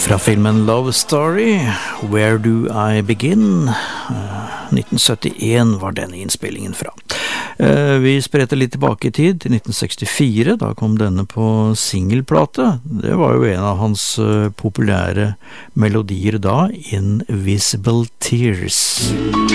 Fra filmen Love Story, Where Do I Begin? 1971 var denne innspillingen fra. Vi spretter litt tilbake i tid, til 1964, da kom denne på singelplate. Det var jo en av hans populære melodier da, Invisible Tears.